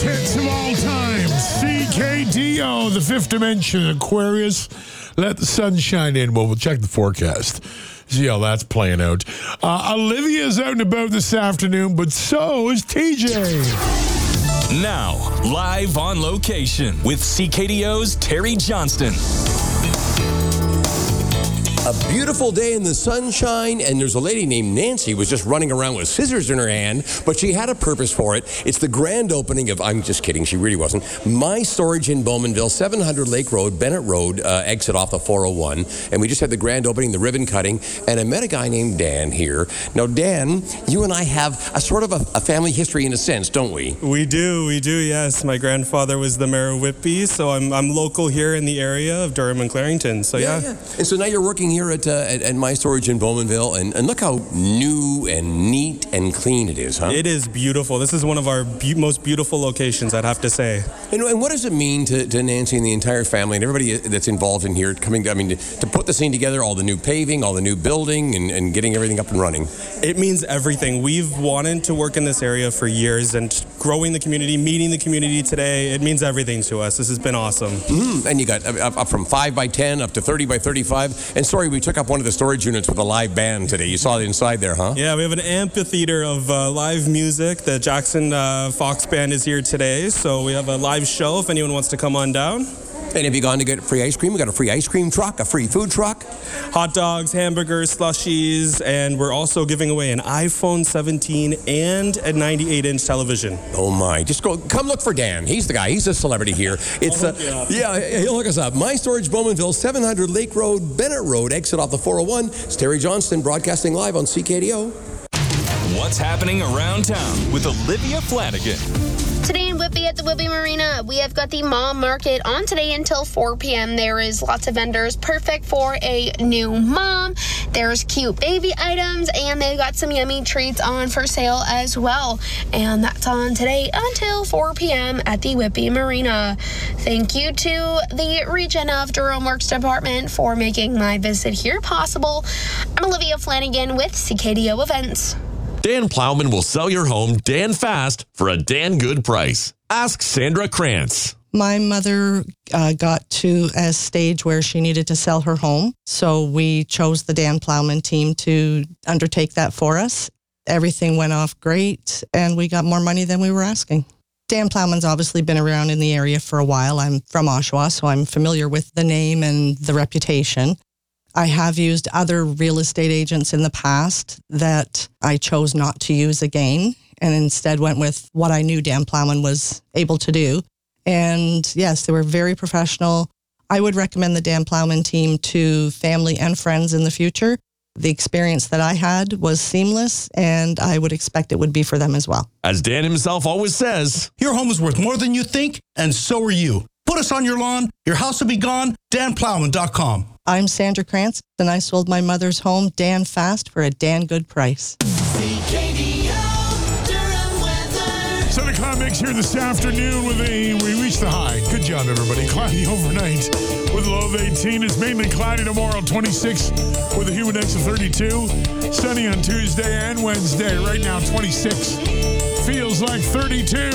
hits of all time. CKDO, the fifth dimension, Aquarius. Let the sun shine in. Well, we'll check the forecast. See how that's playing out. Olivia's out and about this afternoon, but so is TJ. Now, live on location with CKDO's Terry Johnston. A beautiful day in the sunshine, and there's a lady named Nancy who was just running around with scissors in her hand, but she had a purpose for it. It's the grand opening of, I'm just kidding, she really wasn't, My Storage in Bowmanville, 700 Lake Road, Bennett Road, exit off the 401. And we just had the grand opening, the ribbon cutting, and I met a guy named Dan here. Now, Dan, you and I have a sort of a family history in a sense, don't we? We do, yes. My grandfather was the mayor of Whitby, so I'm local here in the area of Durham and Clarington, so yeah. And so now you're working here at My Storage in Bowmanville, and look how new and neat and clean it is, huh? It is beautiful. This is one of our most beautiful locations, I'd have to say. And what does it mean to Nancy and the entire family and everybody that's involved in here to put this thing together, all the new paving, all the new building, and getting everything up and running? It means everything. We've wanted to work in this area for years, and growing the community, meeting the community today, it means everything to us. This has been awesome. Mm-hmm. And you got up from 5 by 10 up to 30 by 35. And sorry, we took up one of the storage units with a live band today. You saw it inside there, huh? Yeah, we have an amphitheater of live music. The Jackson Fox Band is here today, so we have a live show if anyone wants to come on down. And have you gone to get free ice cream? We got a free ice cream truck, a free food truck. Hot dogs, hamburgers, slushies, and we're also giving away an iPhone 17 and a 98-inch television. Oh my, come look for Dan. He's the guy. He's a celebrity here. It's he'll look us up. My Storage Bowmanville, 700 Lake Road, Bennett Road, exit off the 401. It's Terry Johnston broadcasting live on CKDO. What's happening around town with Olivia Flanagan? Today in Whitby at the Whitby Marina, we have got the mom market on today until 4 p.m. There is lots of vendors, perfect for a new mom. There's cute baby items, and they've got some yummy treats on for sale as well. And that's on today until 4 p.m. at the Whitby Marina. Thank you to the Region of Durham Works Department for making my visit here possible. I'm Olivia Flanagan with CKDO Events. Dan Plowman will sell your home Dan fast for a Dan good price. Ask Sandra Krantz. My mother got to a stage where she needed to sell her home, so we chose the Dan Plowman team to undertake that for us. Everything went off great, and we got more money than we were asking. Dan Plowman's obviously been around in the area for a while. I'm from Oshawa, so I'm familiar with the name and the reputation. I have used other real estate agents in the past that I chose not to use again, and instead went with what I knew Dan Plowman was able to do. And yes, they were very professional. I would recommend the Dan Plowman team to family and friends in the future. The experience that I had was seamless, and I would expect it would be for them as well. As Dan himself always says, your home is worth more than you think, and so are you. Put us on your lawn, your house will be gone, danplowman.com. I'm Sandra Krantz, and I sold my mother's home Dan fast for a Dan good price. So the cloud mix here this afternoon we reached the high. Good job, everybody. Cloudy overnight with a low of 18. It's mainly cloudy tomorrow, 26 with a humid index of 32. Sunny on Tuesday and Wednesday. Right now, 26. Feels like 32.